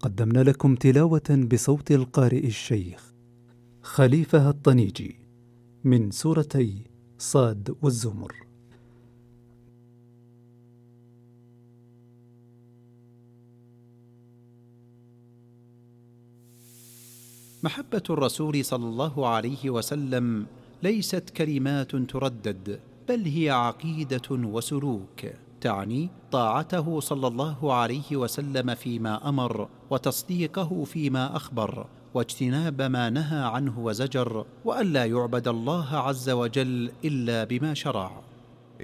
قدمنا لكم تلاوة بصوت القارئ الشيخ خليفة الطنيجي من سورتي صاد والزمر. محبة الرسول صلى الله عليه وسلم ليست كلمات تردد، بل هي عقيدة وسلوك، تعني طاعته صلى الله عليه وسلم فيما أمر، وتصديقه فيما أخبر، واجتناب ما نهى عنه وزجر، وألا يعبد الله عز وجل إلا بما شرع.